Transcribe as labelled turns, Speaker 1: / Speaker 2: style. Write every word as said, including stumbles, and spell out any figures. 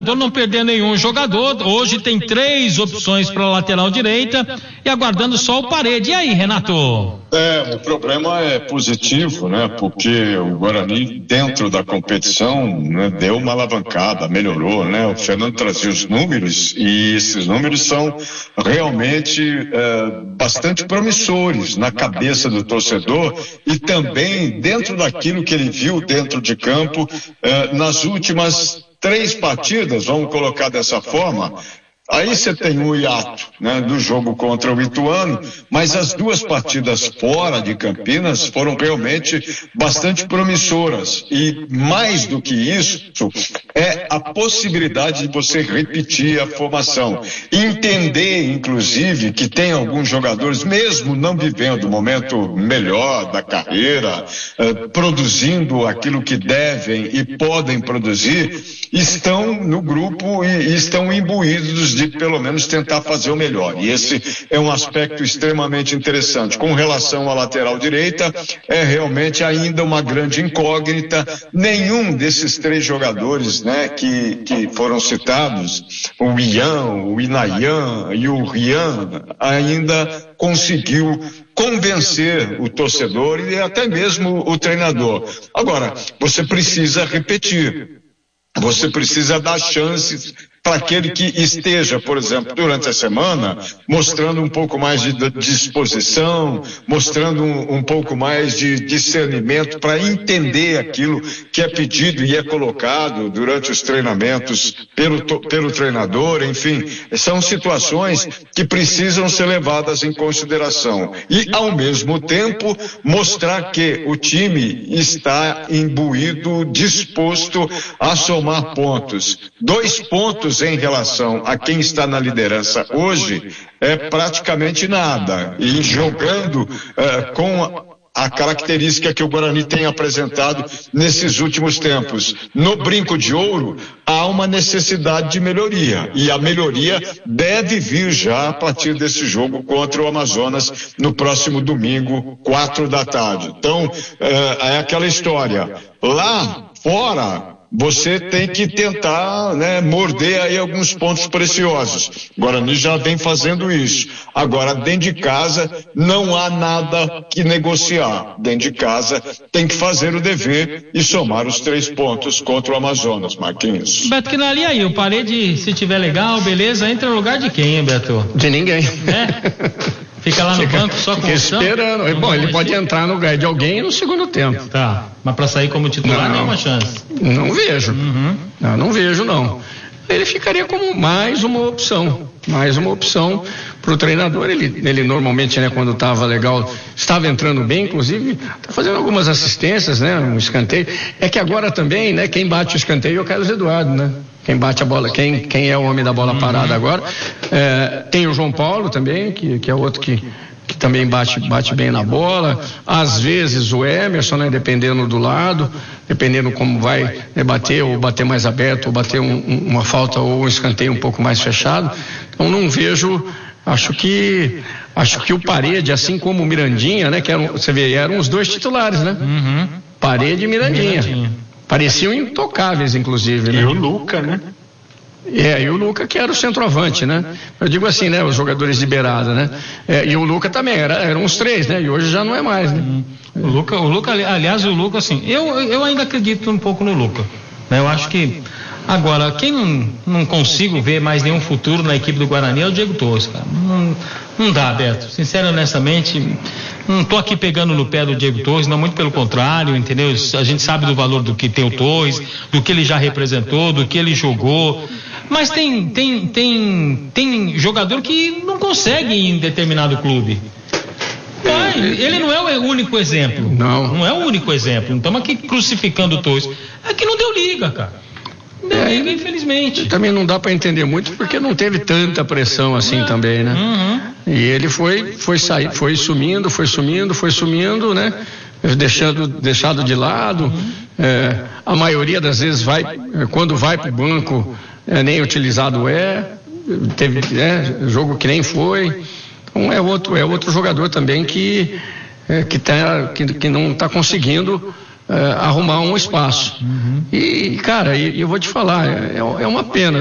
Speaker 1: não perder nenhum jogador, hoje tem três opções para a lateral direita e aguardando só o Parede. E aí, Renato?
Speaker 2: É, o problema é positivo, né? Porque o Guarani, dentro da competição, né, deu uma alavancada, melhorou, né? O Fernando trazia os números e esses números são realmente é, bastante promissores na cabeça do torcedor e também dentro daquilo que ele viu dentro de campo é, nas últimas três partidas, vamos colocar dessa forma. Aí você tem o hiato, né, do jogo contra o Ituano, mas as duas partidas fora de Campinas foram realmente bastante promissoras. E mais do que isso, é a possibilidade de você repetir a formação. Entender, inclusive, que tem alguns jogadores, mesmo não vivendo o momento melhor da carreira, eh, produzindo aquilo que devem e podem produzir, estão no grupo e, e estão imbuídos de pelo menos tentar fazer o melhor. E esse é um aspecto extremamente interessante. Com relação à lateral direita, é realmente ainda uma grande incógnita. Nenhum desses três jogadores, né, que, que foram citados, o Ian, o Inayan e o Rian, ainda conseguiu convencer o torcedor e até mesmo o treinador. Agora, você precisa repetir. Você precisa dar chances para aquele que esteja, por exemplo, durante a semana, mostrando um pouco mais de disposição, mostrando um, um pouco mais de discernimento para entender aquilo que é pedido e é colocado durante os treinamentos pelo, pelo treinador, enfim, são situações que precisam ser levadas em consideração. E, ao mesmo tempo, mostrar que o time está imbuído, disposto a somar pontos. Dois pontos em relação a quem está na liderança hoje é praticamente nada. E jogando uh, com a característica que o Guarani tem apresentado nesses últimos tempos. No Brinco de Ouro, há uma necessidade de melhoria. E a melhoria deve vir já a partir desse jogo contra o Amazonas no próximo domingo, quatro da tarde. Então, uh, é aquela história. Lá fora, você tem que tentar, né, morder aí alguns pontos preciosos. O Guarani já vem fazendo isso. Agora, dentro de casa, não há nada que negociar. Dentro de casa, tem que fazer o dever e somar os três pontos contra o Amazonas, Marquinhos.
Speaker 1: Beto Quinali, e aí, o Parede, se tiver legal, beleza, entra no lugar de quem, hein, Beto?
Speaker 3: De ninguém.
Speaker 1: É? Fica lá no fica, banco só com
Speaker 3: fica esperando. Não, Bom, ele pode entrar no lugar de alguém no segundo tempo.
Speaker 1: Tá, mas para sair como titular, não, nenhuma chance.
Speaker 3: Não vejo. Uhum. Não, não vejo, não. Ele ficaria como mais uma opção. Mais uma opção para o treinador. Ele, ele normalmente, né, quando estava legal, estava entrando bem, inclusive, está fazendo algumas assistências, né, um escanteio. É que agora também, né, quem bate o escanteio é o Carlos Eduardo, né? Quem bate a bola, quem, quem é o homem da bola parada agora. É, tem o João Paulo também, que, que é outro que, que também bate, bate bem na bola. Às vezes o Emerson, né, dependendo do lado, dependendo como vai, né, bater, ou bater mais aberto, ou bater um, um, uma falta ou um escanteio um pouco mais fechado. Então não vejo, acho que acho que o Parede, assim como o Mirandinha, né, que eram, você vê, eram os dois titulares, né? Uhum. Parede e Mirandinha. Mirandinha. Pareciam intocáveis, inclusive, né?
Speaker 2: E o Luca, né?
Speaker 3: É, e o Luca que era o centroavante, né? Eu digo assim, né? Os jogadores de beirada, né? É, e o Luca também, era, eram os três, né? E hoje já não é mais, né?
Speaker 1: O Luca, o Luca, aliás, o Luca, assim, eu, eu ainda acredito um pouco no Luca, né? Eu acho que, agora, quem não, não consigo ver mais nenhum futuro na equipe do Guarani é o Diego Torres, cara. Não, não dá, Beto. Sincero, honestamente, não tô aqui pegando no pé do Diego Torres, não, muito pelo contrário, entendeu? A gente sabe do valor do que tem o Torres, do que ele já representou, do que ele jogou. Mas tem, tem, tem, tem jogador que não consegue ir em determinado clube. Vai, ele não é o único exemplo.
Speaker 3: Não.
Speaker 1: Não é o único exemplo. Não estamos aqui crucificando o Torres. É que não deu liga, cara. É, liga, infelizmente.
Speaker 3: Também não dá para entender muito porque não teve tanta pressão assim é. também, né? Uhum. E ele foi, foi sair, foi sumindo, foi sumindo, foi sumindo, né? Deixando, deixado de lado. Uhum. É, a maioria das vezes vai, quando vai para o banco, é, nem utilizado é. Teve é, jogo que nem foi. Então é outro, é outro jogador também que, é, que, tá, que, que não está conseguindo uh, arrumar um espaço. Uhum. E, cara, eu vou te falar, é, é uma pena.